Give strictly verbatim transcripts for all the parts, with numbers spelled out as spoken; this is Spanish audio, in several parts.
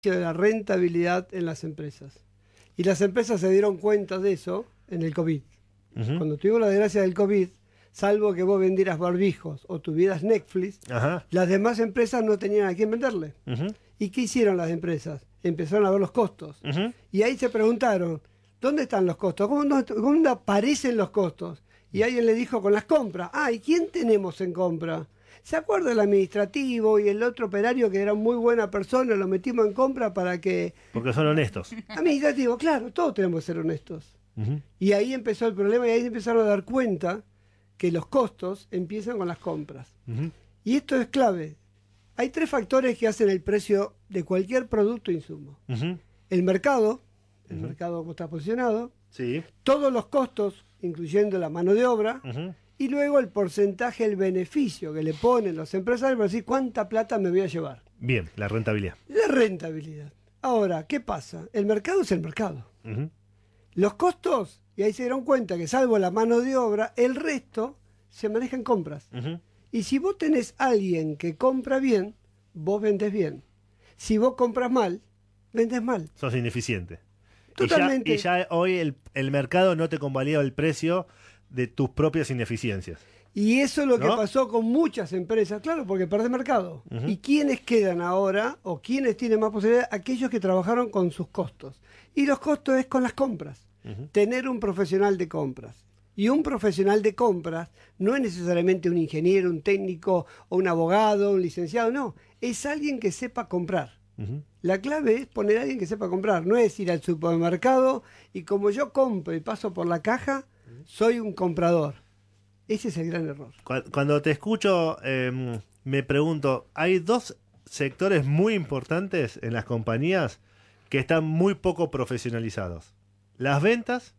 de la rentabilidad en las empresas. Y las empresas se dieron cuenta de eso en el COVID. Uh-huh. Cuando tuvimos la desgracia del COVID, salvo que vos vendieras barbijos o tuvieras Netflix, uh-huh. las demás empresas no tenían a quién venderle. Uh-huh. ¿Y qué hicieron las empresas? Empezaron a ver los costos. Uh-huh. Y ahí se preguntaron, ¿dónde están los costos? ¿Cómo, no, ¿Cómo aparecen los costos? Y alguien le dijo con las compras. Ah, ¿y quién tenemos en compra? ¿Se acuerda el administrativo y el otro operario que era muy buena persona? Lo metimos en compra para que... Porque son honestos. Administrativo, claro, todos tenemos que ser honestos. Uh-huh. Y ahí empezó el problema y ahí empezaron a dar cuenta que los costos empiezan con las compras. Uh-huh. Y esto es clave. Hay tres factores que hacen el precio de cualquier producto o insumo. Uh-huh. El mercado, el uh-huh. mercado como está posicionado, sí. todos los costos, incluyendo la mano de obra, uh-huh. y luego el porcentaje, el beneficio que le ponen los empresarios para decir cuánta plata me voy a llevar. Bien, la rentabilidad. La rentabilidad. Ahora, ¿qué pasa? El mercado es el mercado. Uh-huh. Los costos, y ahí se dieron cuenta que salvo la mano de obra, el resto se maneja en compras. Uh-huh. Y si vos tenés alguien que compra bien, vos vendés bien. Si vos compras mal, vendés mal. Sos ineficiente. Totalmente. Y ya, y ya hoy el, el mercado no te convalida el precio de tus propias ineficiencias. Y eso es lo ¿no? que pasó con muchas empresas, claro, porque perdés mercado. Uh-huh. ¿Y quiénes quedan ahora, o quiénes tienen más posibilidad? Aquellos que trabajaron con sus costos. Y los costos es con las compras. Uh-huh. Tener un profesional de compras. Y un profesional de compras no es necesariamente un ingeniero, un técnico, o un abogado, un licenciado, no. Es alguien que sepa comprar. Uh-huh. La clave es poner a alguien que sepa comprar. No es ir al supermercado y como yo compro y paso por la caja, soy un comprador. Ese es el gran error. Cuando te escucho, eh, me pregunto, hay dos sectores muy importantes en las compañías que están muy poco profesionalizados. Las ventas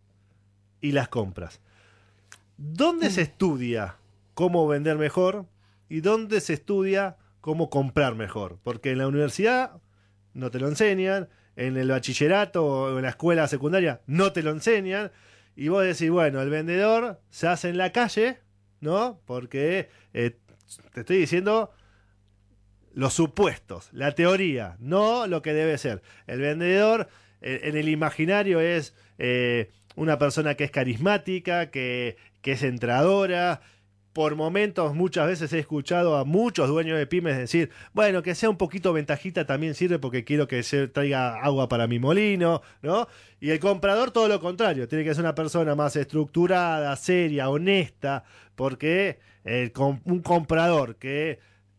y las compras. ¿Dónde mm. se estudia cómo vender mejor y dónde se estudia cómo comprar mejor? Porque en la universidad no te lo enseñan, en el bachillerato o en la escuela secundaria no te lo enseñan. Y vos decís, bueno, el vendedor se hace en la calle, ¿no? Porque eh, te estoy diciendo los supuestos, la teoría, no lo que debe ser. El vendedor eh, en el imaginario es eh, una persona que es carismática, que, que es entradora. Por momentos, muchas veces he escuchado a muchos dueños de pymes decir, bueno, que sea un poquito ventajita también sirve porque quiero que se traiga agua para mi molino, ¿no? Y el comprador todo lo contrario, tiene que ser una persona más estructurada, seria, honesta, porque el, un comprador que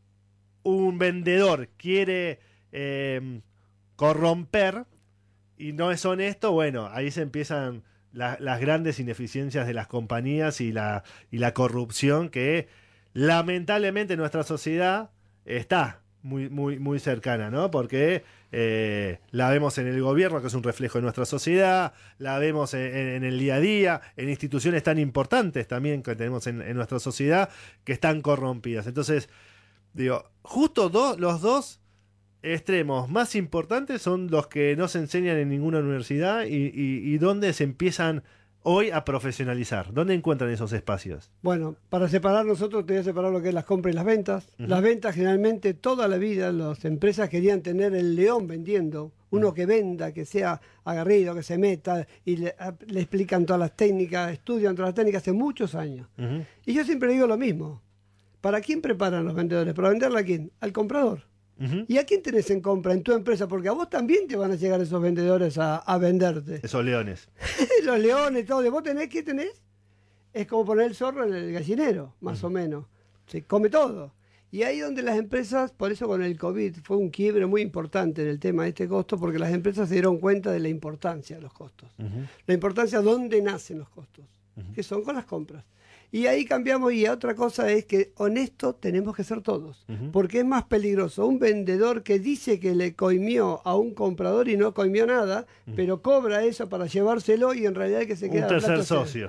un vendedor quiere eh, corromper y no es honesto, bueno, ahí se empiezan... La, las grandes ineficiencias de las compañías y la, y la corrupción que lamentablemente en nuestra sociedad está muy, muy, muy cercana, ¿no? Porque eh, la vemos en el gobierno, que es un reflejo de nuestra sociedad, la vemos en, en el día a día, en instituciones tan importantes también que tenemos en, en nuestra sociedad, que están corrompidas. Entonces, digo, justo do, los dos extremos más importantes son los que no se enseñan en ninguna universidad y, y, y donde se empiezan hoy a profesionalizar. ¿Dónde encuentran esos espacios? Bueno, para separar nosotros te voy a separar lo que es las compras y las ventas. Uh-huh. Las ventas generalmente toda la vida las empresas querían tener el león vendiendo, uno uh-huh. que venda, que sea agarrido, que se meta y le, a, le explican todas las técnicas, estudian todas las técnicas hace muchos años. Uh-huh. Y yo siempre digo lo mismo. ¿Para quién preparan los vendedores? ¿Para venderle a quién? Al comprador. Uh-huh. ¿Y a quién tenés en compra en tu empresa? Porque a vos también te van a llegar esos vendedores a, a venderte. Esos leones. Los leones, todo. ¿Vos tenés qué tenés? Es como poner el zorro en el gallinero, más uh-huh. o menos. Se come todo. Y ahí donde las empresas, por eso con el COVID fue un quiebre muy importante en el tema de este costo, porque las empresas se dieron cuenta de la importancia de los costos. Uh-huh. La importancia de dónde nacen los costos, uh-huh. que son con las compras. Y ahí cambiamos, y otra cosa es que honesto tenemos que ser todos, uh-huh. porque es más peligroso un vendedor que dice que le coimió a un comprador y no coimió nada, uh-huh. pero cobra eso para llevárselo y en realidad el que se queda... Un tercer socio.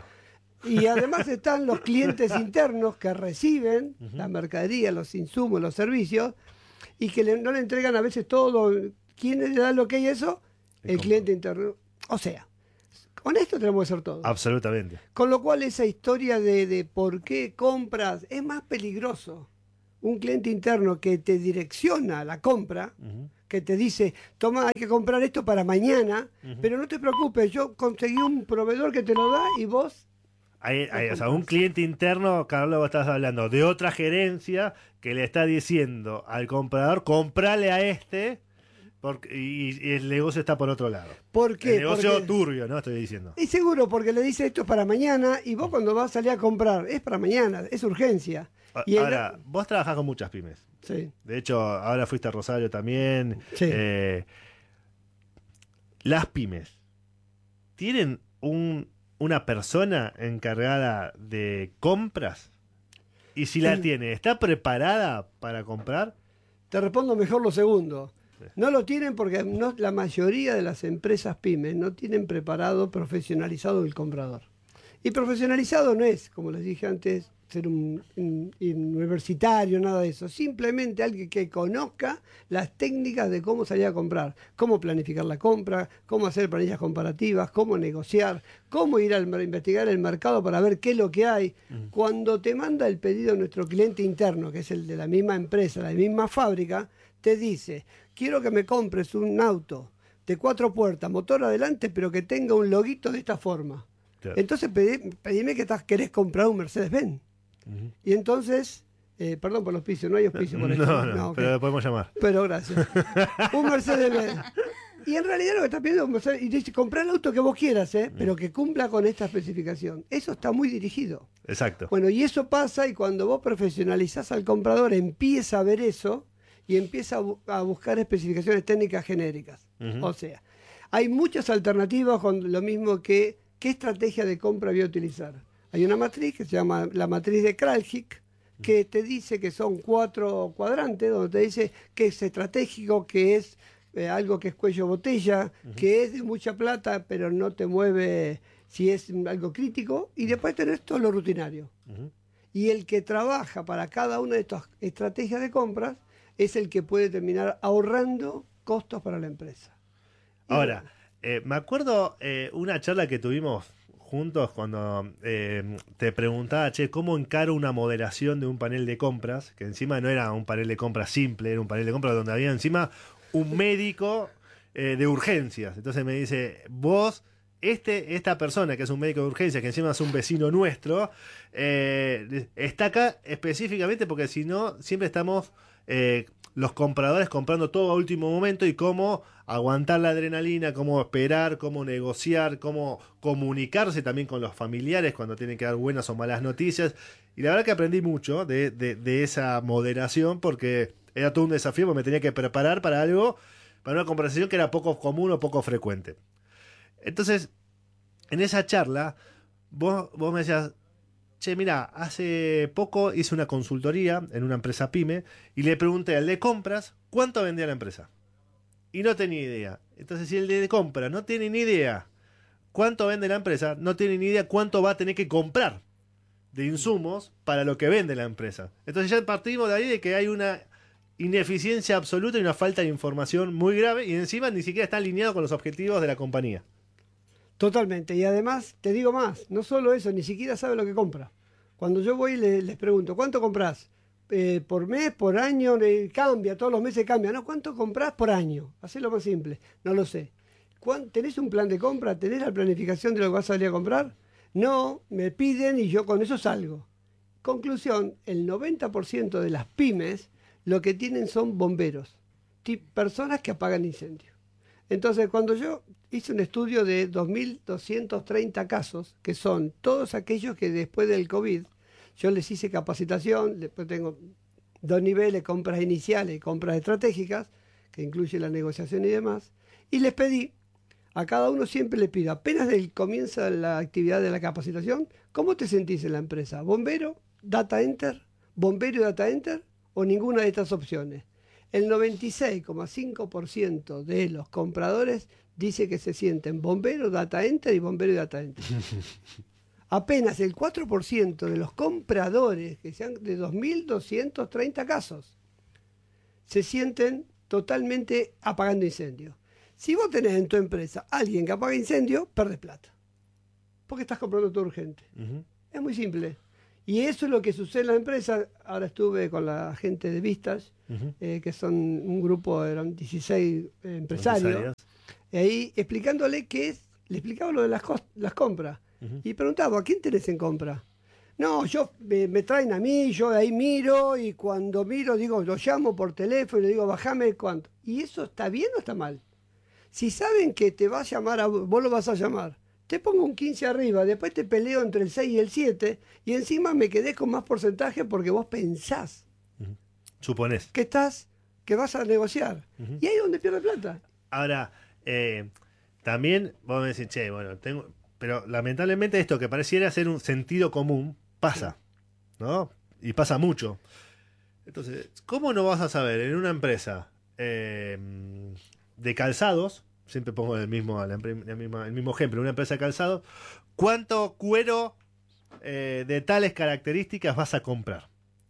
Y además están los clientes internos que reciben uh-huh. la mercadería, los insumos, los servicios, y que le, no le entregan a veces todo. ¿Quién le da lo que hay eso? El, el cliente interno. O sea... Honesto tenemos que ser todos. Absolutamente. Con lo cual esa historia de, de por qué compras es más peligroso. Un cliente interno que te direcciona la compra, uh-huh. que que te dice, toma, hay que comprar esto para mañana, uh-huh. pero no te preocupes, yo conseguí un proveedor que te lo da y vos... Hay, hay, o sea, un cliente interno, Carlos, vos estás hablando de otra gerencia que le está diciendo al comprador, comprale a este... Porque, y, y el negocio está por otro lado. ¿Por qué? El negocio porque, turbio, ¿no? Estoy diciendo. Y seguro, porque le dice esto es para mañana y vos cuando vas a salir a comprar, es para mañana, es urgencia. Y ahora, el... vos trabajás con muchas pymes. Sí. De hecho, ahora fuiste a Rosario también. Sí. Eh, las pymes, ¿tienen un, una persona encargada de compras? Y si la sí. tiene, ¿está preparada para comprar? Te respondo mejor lo segundo. No lo tienen porque no, la mayoría de las empresas pymes no tienen preparado, profesionalizado el comprador. Y profesionalizado no es, como les dije antes, ser un, un, un universitario, nada de eso. Simplemente alguien que conozca las técnicas de cómo salir a comprar, cómo planificar la compra, cómo hacer planillas comparativas, cómo negociar, cómo ir a investigar el mercado para ver qué es lo que hay. Uh-huh. Cuando te manda el pedido nuestro cliente interno, que es el de la misma empresa, la misma fábrica, te dice, quiero que me compres un auto de cuatro puertas, motor adelante, pero que tenga un loguito de esta forma. Claro. Entonces pedí, pedime que estás, querés comprar un Mercedes-Benz. Uh-huh. Y entonces, eh, perdón por los auspicios, no hay auspicio por eso. No, no, no okay. Pero lo podemos llamar. Pero gracias. Un Mercedes-Benz. Y en realidad lo que estás pidiendo es un Mercedes, y dice, comprar el auto que vos quieras, ¿eh? pero que cumpla con esta especificación. Eso está muy dirigido. Exacto. Bueno, y eso pasa y cuando vos profesionalizás al comprador, empieza a ver eso, y empieza a, bu- a buscar especificaciones técnicas genéricas. Uh-huh. O sea, hay muchas alternativas con lo mismo que qué estrategia de compra voy a utilizar. Hay una matriz que se llama la matriz de Kraljic, que te dice que son cuatro cuadrantes, donde te dice que es estratégico, que es eh, algo que es cuello botella, uh-huh. que es de mucha plata, pero no te mueve si es algo crítico, y después tenés todo lo rutinario. Uh-huh. Y el que trabaja para cada una de estas estrategias de compras es el que puede terminar ahorrando costos para la empresa. Ahora, eh, me acuerdo eh, una charla que tuvimos juntos cuando eh, te preguntaba, che, ¿cómo encaro una modelación de un panel de compras? Que encima no era un panel de compras simple, era un panel de compras donde había encima un médico eh, de urgencias. Entonces me dice, vos, este, esta persona que es un médico de urgencias, que encima es un vecino nuestro, eh, está acá específicamente porque si no, siempre estamos... Eh, los compradores comprando todo a último momento y cómo aguantar la adrenalina, cómo esperar, cómo negociar, cómo comunicarse también con los familiares cuando tienen que dar buenas o malas noticias. Y la verdad que aprendí mucho de, de, de esa moderación porque era todo un desafío, porque me tenía que preparar para algo, para una conversación que era poco común o poco frecuente. Entonces, en esa charla, vos, vos me decías, che, mira, hace poco hice una consultoría en una empresa pyme y le pregunté al de compras cuánto vendía la empresa. Y no tenía idea. Entonces, si el de compras no tiene ni idea cuánto vende la empresa, no tiene ni idea cuánto va a tener que comprar de insumos para lo que vende la empresa. Entonces ya partimos de ahí de que hay una ineficiencia absoluta y una falta de información muy grave y encima ni siquiera está alineado con los objetivos de la compañía. Totalmente, y además, te digo más, no solo eso, ni siquiera sabe lo que compra. Cuando yo voy y le, les pregunto, ¿cuánto compras? Eh, ¿Por mes, por año? Eh, cambia, todos los meses cambia. No, ¿cuánto compras por año? Hacelo más simple, no lo sé. ¿Tenés un plan de compra? ¿Tenés la planificación de lo que vas a salir a comprar? No, me piden y yo con eso salgo. Conclusión, el noventa por ciento de las pymes lo que tienen son bomberos, personas que apagan incendios. Entonces, cuando yo hice un estudio de dos mil doscientos treinta casos, que son todos aquellos que después del COVID, yo les hice capacitación, después tengo dos niveles, compras iniciales y compras estratégicas, que incluye la negociación y demás, y les pedí, a cada uno siempre le pido, apenas del comienza la actividad de la capacitación, ¿cómo te sentís en la empresa? ¿Bombero, data enter, bombero y data enter, o ninguna de estas opciones? El noventa y seis coma cinco por ciento de los compradores dice que se sienten bombero, data enter y bombero y data enter. Apenas el cuatro por ciento de los compradores, que sean de dos mil doscientos treinta casos, se sienten totalmente apagando incendios. Si vos tenés en tu empresa alguien que apaga incendios, perdés plata. Porque estás comprando todo urgente. Uh-huh. Es muy simple. Y eso es lo que sucede en la empresa. Ahora estuve con la gente de Vistas, uh-huh. eh, que son un grupo, eran dieciséis eh, empresarios, y ahí explicándole qué es, le explicaba lo de las, cos- las compras. Uh-huh. Y preguntaba, ¿a quién tenés en compra? No, yo me, me traen a mí, yo ahí miro, y cuando miro, digo, lo llamo por teléfono y le digo, bajame cuánto. ¿Y eso está bien o está mal? Si saben que te va a llamar, a, vos lo vas a llamar, te pongo un quince arriba, después te peleo entre el seis y el siete, y encima me quedé con más porcentaje porque vos pensás. Uh-huh. Suponés. Que estás, que vas a negociar. Uh-huh. Y ahí es donde pierde plata. Ahora, eh, también vos me decís, che, bueno, tengo... Pero lamentablemente esto que pareciera ser un sentido común, pasa, ¿no? Y pasa mucho. Entonces, ¿cómo no vas a saber en una empresa eh, de calzados, siempre pongo el mismo, la, la misma, el mismo ejemplo, una empresa de calzados, cuánto cuero eh, de tales características vas a comprar?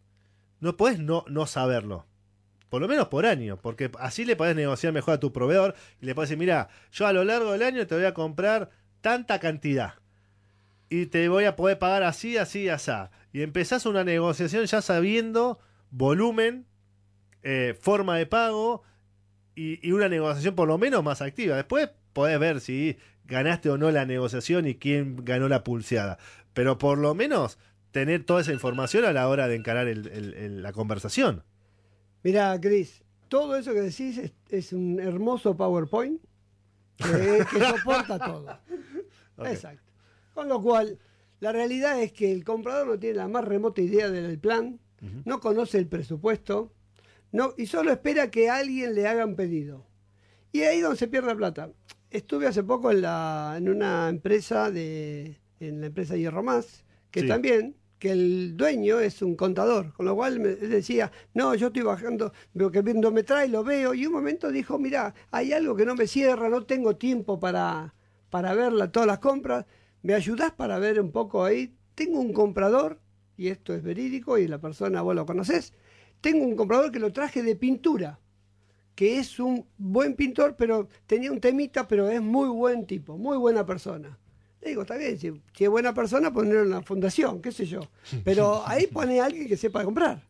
No podés no, no saberlo. Por lo menos por año, porque así le podés negociar mejor a tu proveedor y le podés decir, mira, yo a lo largo del año te voy a comprar tanta cantidad y te voy a poder pagar así, así, así. Y empezás una negociación ya sabiendo volumen, eh, forma de pago y, y una negociación por lo menos más activa. Después podés ver si ganaste o no la negociación y quién ganó la pulseada. Pero por lo menos tener toda esa información a la hora de encarar el, el, el, la conversación. Mirá, Cris, todo eso que decís es, es un hermoso PowerPoint que, que soporta todo. Okay. Exacto. Con lo cual, la realidad es que el comprador no tiene la más remota idea del plan, uh-huh. no conoce el presupuesto, no, y solo espera que alguien le haga un pedido. Y ahí es donde se pierde la plata. Estuve hace poco en, la, en una empresa, de, en la empresa Hierro Más, que sí. también, que el dueño es un contador, con lo cual me decía, no, yo estoy bajando, veo que viendo me trae, lo veo, y un momento dijo, mira, hay algo que no me cierra, no tengo tiempo para... para ver la, todas las compras, ¿me ayudás para ver un poco ahí? Tengo un comprador, y esto es verídico, y la persona vos lo conocés, tengo un comprador que lo traje de pintura, que es un buen pintor, pero tenía un temita, pero es muy buen tipo, muy buena persona. Le digo, está bien, si, si es buena persona, ponerlo en la fundación, qué sé yo, pero ahí pone a alguien que sepa comprar.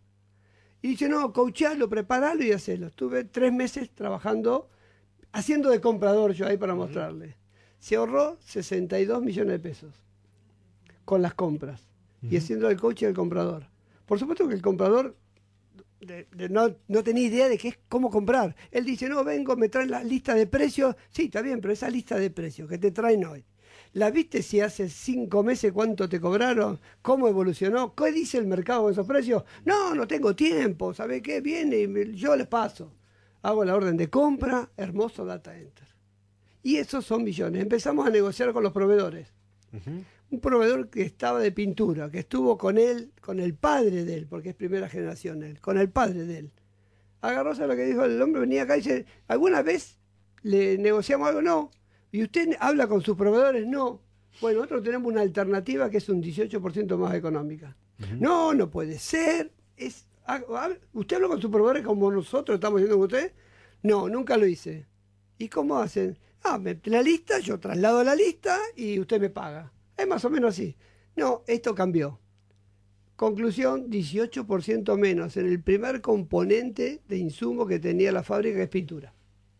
Y dice, no, coachalo, preparalo y hacelo. Estuve tres meses trabajando, haciendo de comprador yo ahí para mostrarle. Se ahorró sesenta y dos millones de pesos con las compras uh-huh. y haciendo el coach del comprador. Por supuesto que el comprador de, de no, no tenía idea de qué es, cómo comprar. Él dice, no, vengo, me traen la lista de precios. Sí, está bien, pero esa lista de precios que te traen hoy, ¿la viste si hace cinco meses cuánto te cobraron? ¿Cómo evolucionó? ¿Qué dice el mercado con esos precios? No, no tengo tiempo, ¿sabe qué? Viene y yo les paso. Hago la orden de compra, hermoso data enter. Y esos son millones. Empezamos a negociar con los proveedores. Uh-huh. Un proveedor que estaba de pintura, que estuvo con él, con el padre de él, porque es primera generación él, con el padre de él. Agarró a lo que dijo el hombre, venía acá y dice, ¿alguna vez le negociamos algo? No. ¿Y usted habla con sus proveedores? No. Bueno, nosotros tenemos una alternativa que es un dieciocho por ciento más económica. Uh-huh. No, no puede ser. Es, ¿Usted habla con sus proveedores como nosotros estamos haciendo con usted? No, nunca lo hice. ¿Y cómo hacen? Ah, me, la lista, yo traslado la lista y usted me paga. Es más o menos así. No, esto cambió. Conclusión, dieciocho por ciento menos en el primer componente de insumo que tenía la fábrica, que es pintura.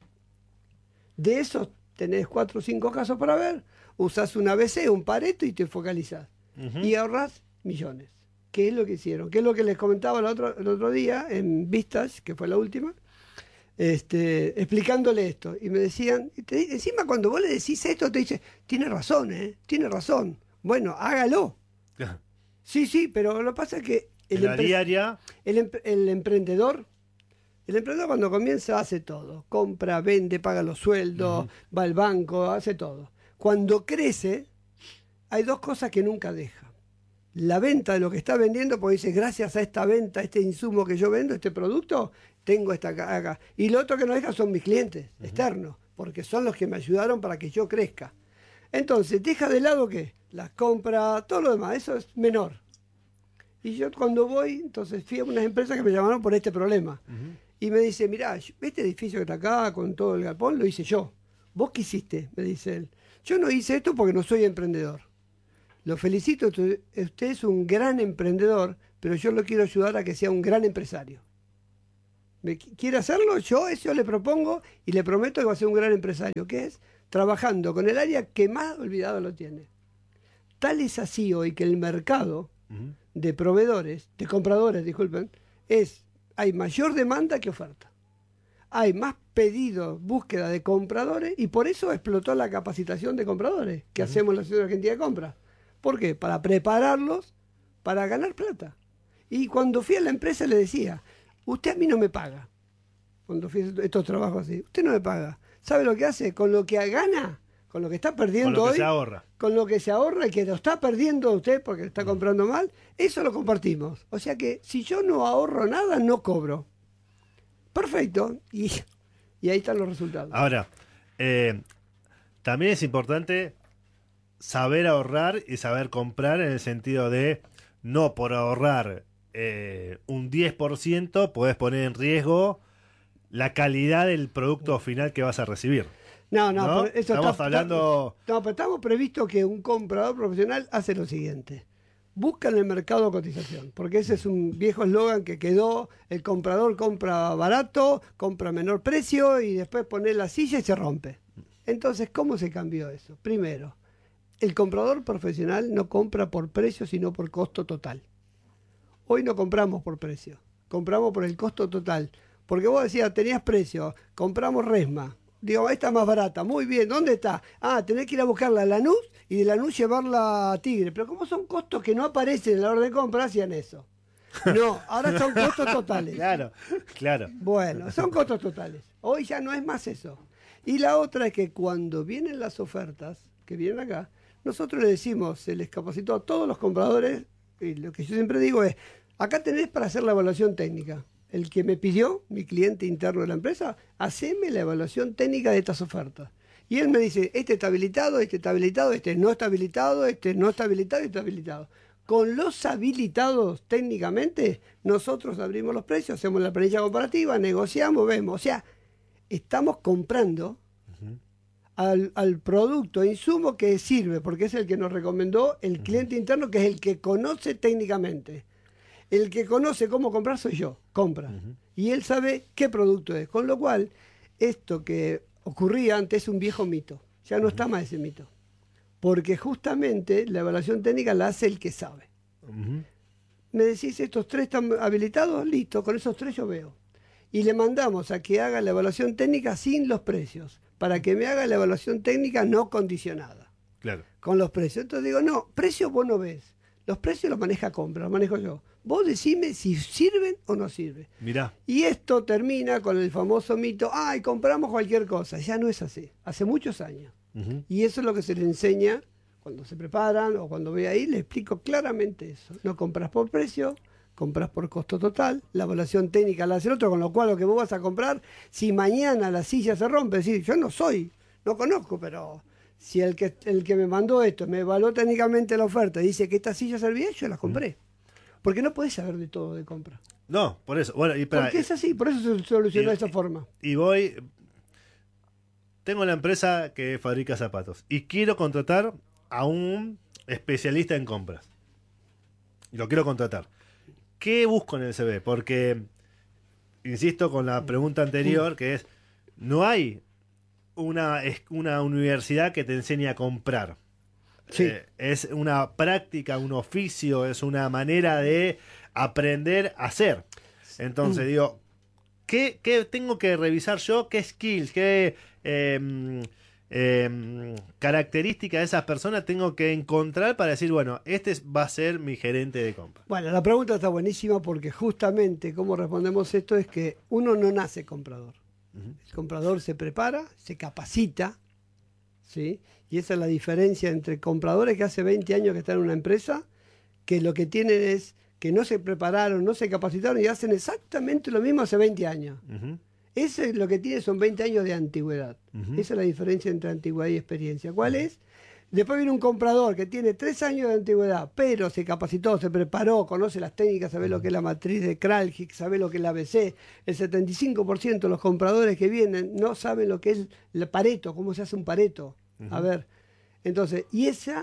De esos tenés cuatro o cinco casos para ver, usás un A B C, un Pareto y te focalizás. Uh-huh. Y ahorrás millones. ¿Qué es lo que hicieron? ¿Qué es lo que les comentaba el otro, el otro día en Vistas, que fue la última? Este, explicándole esto, y me decían, y te, encima cuando vos le decís esto te dice, tiene razón, ¿eh? Tiene razón, bueno, hágalo. Sí, sí, pero lo que pasa es que el, la empre- diaria... el, el emprendedor el emprendedor cuando comienza hace todo, compra, vende, paga los sueldos, uh-huh. va al banco, hace todo. Cuando crece hay dos cosas que nunca deja: la venta de lo que está vendiendo, porque dice, gracias a esta venta, a este insumo que yo vendo, este producto, tengo esta acá. Y lo otro que no deja son mis clientes uh-huh. externos, porque son los que me ayudaron para que yo crezca. Entonces, deja de lado ¿qué? Las compras, todo lo demás, eso es menor. Y yo cuando voy, entonces fui a unas empresas que me llamaron por este problema. Uh-huh. Y me dice, mirá, este edificio que está acá con todo el galpón, lo hice yo. ¿Vos qué hiciste? Me dice él. Yo no hice esto porque no soy emprendedor. lo felicito, usted usted es un gran emprendedor, pero yo lo quiero ayudar a que sea un gran empresario. ¿Me qu- ¿Quiere hacerlo? Yo eso le propongo y le prometo que va a ser un gran empresario, que es trabajando con el área que más olvidado lo tiene. Tal es así hoy que el mercado Ujú. de proveedores, de compradores, disculpen, es, hay mayor demanda que oferta. Hay más pedidos, búsqueda de compradores y por eso explotó la capacitación de compradores que Ujú. hacemos en la Ciudad Argentina de Compras. ¿Por qué? Para prepararlos para ganar plata. Y cuando fui a la empresa le decía, usted a mí no me paga. Cuando fui a estos trabajos así, usted no me paga. ¿Sabe lo que hace? Con lo que gana, con lo que está Con perdiendo lo que hoy, se ahorra. con lo que se ahorra y que lo está perdiendo usted porque lo está comprando mal, eso lo compartimos. O sea que si yo no ahorro nada, no cobro. Perfecto. Y, y ahí están los resultados. Ahora, eh, también es importante saber ahorrar y saber comprar en el sentido de no por ahorrar eh, un diez por ciento podés poner en riesgo la calidad del producto final que vas a recibir. No, no, ¿No? pero eso Estamos está, hablando- está- no, pero estamos previsto que un comprador profesional hace lo siguiente. Busca en el mercado cotización, porque ese es un viejo eslogan que quedó, el comprador compra barato, compra a menor precio y después pone la silla y se rompe. Entonces, ¿cómo se cambió eso? Primero, el comprador profesional no compra por precio, sino por costo total. Hoy no compramos por precio, compramos por el costo total. Porque vos decías, tenías precio, compramos Resma. Digo, esta es más barata, muy bien, ¿dónde está? Ah, tenés que ir a buscarla a Lanús y de Lanús llevarla a Tigre. Pero como son costos que no aparecen en la orden de compra, hacían eso. No, ahora son costos totales. Claro, claro. Bueno, son costos totales. Hoy ya no es más eso. Y la otra es que cuando vienen las ofertas, que vienen acá, nosotros le decimos, se les capacitó a todos los compradores, y lo que yo siempre digo es, acá tenés para hacer la evaluación técnica. El que me pidió, mi cliente interno de la empresa, haceme la evaluación técnica de estas ofertas. Y él me dice, este está habilitado, este está habilitado, este no está habilitado, este no está habilitado y está habilitado. Con los habilitados técnicamente, nosotros abrimos los precios, hacemos la planilla comparativa, negociamos, vemos. O sea, estamos comprando al, al producto, insumo que sirve, porque es el que nos recomendó el cliente interno, que es el que conoce técnicamente. El que conoce cómo comprar soy yo, compra. Ujú. Y él sabe qué producto es. Con lo cual, esto que ocurría antes es un viejo mito. Ya no está más ese mito. Porque justamente la evaluación técnica la hace el que sabe. Ujú. Me decís, estos tres están habilitados, listo, con esos tres yo veo. Y le mandamos a que haga la evaluación técnica sin los precios, para que me haga la evaluación técnica no condicionada, Claro. con los precios. Entonces digo, no, precios vos no ves. Los precios los maneja compra, los manejo yo. Vos decime si sirven o no sirven. Mirá. Y esto termina con el famoso mito, ay, compramos cualquier cosa. Ya no es así, hace muchos años. Ujú. Y eso es lo que se le enseña cuando se preparan o cuando ve ahí, le explico claramente eso. No compras por precio, compras por costo total, la evaluación técnica la hace el otro, con lo cual lo que vos vas a comprar, si mañana la silla se rompe, es decir, yo no soy, no conozco, pero si el que, el que me mandó esto me evaluó técnicamente la oferta y dice que esta silla servía, yo la compré. Porque no podés saber de todo de compra. No, por eso. Bueno, y espera, Porque es así, por eso se solucionó y- de esa forma. y voy. Tengo la empresa que fabrica zapatos y quiero contratar a un especialista en compras. Y lo quiero contratar. ¿Qué busco en el C V? Porque, insisto con la pregunta anterior, que es, no hay una, es- una universidad que te enseñe a comprar. Sí. Eh, es una práctica, un oficio, es una manera de aprender a hacer. Entonces, digo, ¿qué, qué tengo que revisar yo? ¿Qué skills, qué eh, eh, características de esas personas tengo que encontrar para decir, bueno, este es- va a ser mi gerente de compra? Bueno, la pregunta está buenísima porque justamente cómo respondemos esto es que uno no nace comprador. Ujú. El comprador se prepara, se capacita, ¿sí? Y esa es la diferencia entre compradores que hace veinte años que están en una empresa, que lo que tienen es que no se prepararon, no se capacitaron y hacen exactamente lo mismo hace veinte años. Ujú, Eso es lo que tiene, son veinte años de antigüedad. Ujú. Esa es la diferencia entre antigüedad y experiencia. ¿Cuál es? Después viene un comprador que tiene tres años de antigüedad, pero se capacitó, se preparó, conoce las técnicas, sabe lo que es la matriz de Kraljic, sabe lo que es la A B C. El setenta y cinco por ciento de los compradores que vienen no saben lo que es el Pareto, cómo se hace un Pareto. A ver, entonces, y esa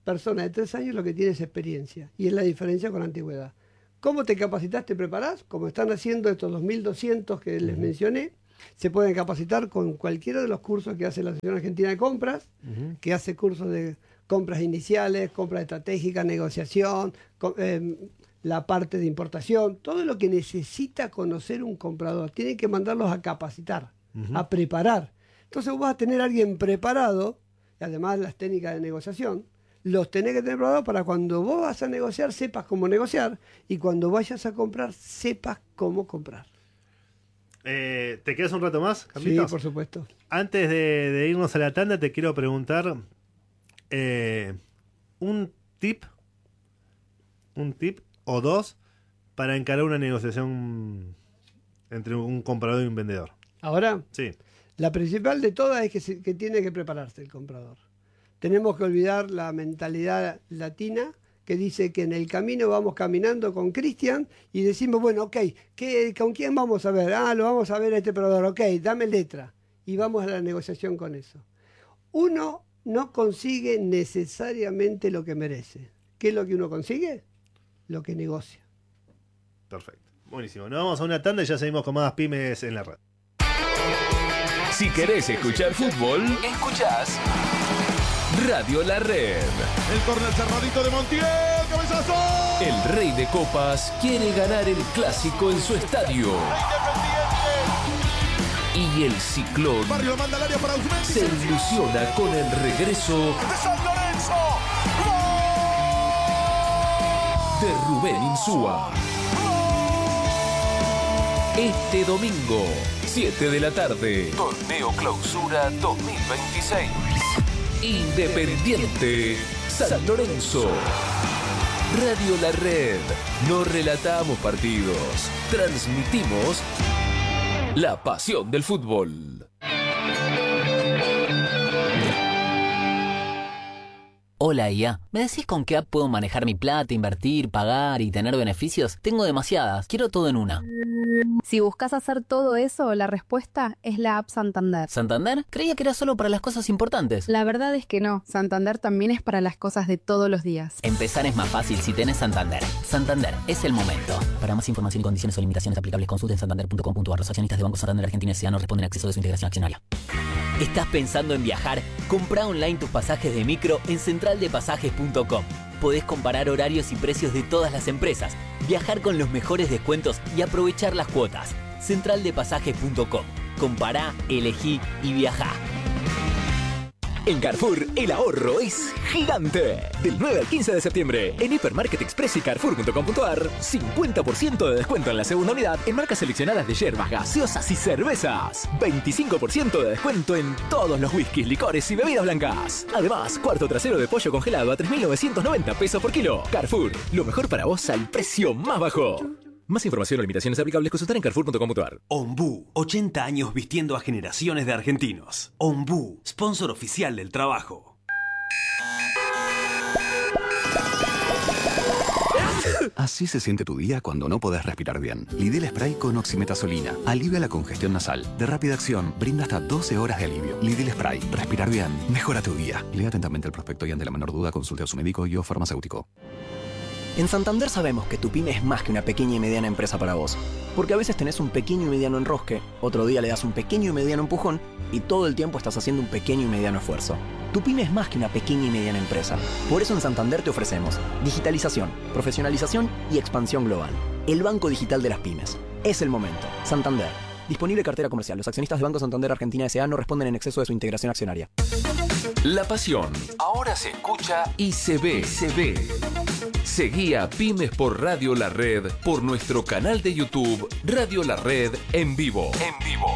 persona de tres años lo que tiene es experiencia. Y es la diferencia con la antigüedad. ¿Cómo te capacitas, te preparás? Como están haciendo estos dos mil doscientos que les uh-huh. mencioné, se pueden capacitar con cualquiera de los cursos que hace la Asociación Argentina de Compras, uh-huh. que hace cursos de compras iniciales, compras estratégicas, negociación, co- eh, la parte de importación, todo lo que necesita conocer un comprador. Tienen que mandarlos a capacitar, uh-huh. a preparar. Entonces vos vas a tener a alguien preparado, y además las técnicas de negociación, los tenés que tener preparados para cuando vos vas a negociar, sepas cómo negociar, y cuando vayas a comprar, sepas cómo comprar. Eh, ¿Te quedas un rato más, Carlitos? Sí, por supuesto. Antes de, de irnos a la tanda, te quiero preguntar eh, un tip, un tip o dos para encarar una negociación entre un comprador y un vendedor. ¿Ahora? Sí. La principal de todas es que, se, que tiene que prepararse el comprador. Tenemos que olvidar la mentalidad latina que dice que en el camino vamos caminando con Cristian y decimos, bueno, ok, ¿qué, ¿con quién vamos a ver? Ah, lo vamos a ver a este proveedor, ok, dame letra. Y vamos a la negociación con eso. Uno no consigue necesariamente lo que merece. ¿Qué es lo que uno consigue? Lo que negocia. Perfecto. Buenísimo. Nos vamos a una tanda y ya seguimos con más pymes en la red. Si querés escuchar fútbol, escuchás Radio La Red. El córner cerradito de Montiel, cabezazo. El Rey de Copas quiere ganar el clásico en su estadio. Y el Ciclón Barrio manda al área para Usmendi. se ilusiona con el regreso de San Lorenzo. de Rubén Insúa. Este domingo, siete de la tarde, Torneo Clausura dos mil veintiséis. Independiente San Lorenzo. Radio La Red. No relatamos partidos. Transmitimos la pasión del fútbol. Hola I A, ¿me decís con qué app puedo manejar mi plata, invertir, pagar y tener beneficios? Tengo demasiadas, quiero todo en una. Si buscas hacer todo eso, la respuesta es la app Santander. ¿Santander? Creía que era solo para las cosas importantes. La verdad es que no, Santander también es para las cosas de todos los días. Empezar es más fácil si tenés Santander. Santander, es el momento. Para más información y condiciones o limitaciones aplicables, consulten santander punto com punto a r. Los accionistas de Banco Santander Argentina S A no responden a acceso de su integración accionaria. ¿Estás pensando en viajar? Comprá online tus pasajes de micro en central de pasajes punto com. Podés comparar horarios y precios de todas las empresas, viajar con los mejores descuentos y aprovechar las cuotas. central de pasajes punto com. Compará, elegí y viajá. En Carrefour, el ahorro es gigante. Del nueve al quince de septiembre, en Hipermarket Express y carrefour punto com punto a r, cincuenta por ciento de descuento en la segunda unidad en marcas seleccionadas de yerbas, gaseosas y cervezas. veinticinco por ciento de descuento en todos los whiskies, licores y bebidas blancas. Además, cuarto trasero de pollo congelado a tres mil novecientos noventa pesos por kilo. Carrefour, lo mejor para vos al precio más bajo. Más información o limitaciones aplicables, consultar en carrefour punto com punto a r. Ombú, ochenta años vistiendo a generaciones de argentinos. Ombú, sponsor oficial del trabajo. Así se siente tu día cuando no podés respirar bien. Lidl Spray con oximetazolina. Alivia la congestión nasal. De rápida acción, brinda hasta doce horas de alivio. Lidl Spray. Respirar bien. Mejora tu día. Lea atentamente el prospecto y ante la menor duda consulte a su médico y o farmacéutico. En Santander sabemos que tu pyme es más que una pequeña y mediana empresa para vos. Porque a veces tenés un pequeño y mediano enrosque, otro día le das un pequeño y mediano empujón y todo el tiempo estás haciendo un pequeño y mediano esfuerzo. Tu pyme es más que una pequeña y mediana empresa. Por eso en Santander te ofrecemos digitalización, profesionalización y expansión global. El banco digital de las pymes. Es el momento. Santander. Disponible cartera comercial. Los accionistas de Banco Santander Argentina S A no responden en exceso de su integración accionaria. La pasión ahora se escucha y se ve. Se ve. Seguí a Pymes por Radio La Red por nuestro canal de YouTube Radio La Red en vivo. En vivo.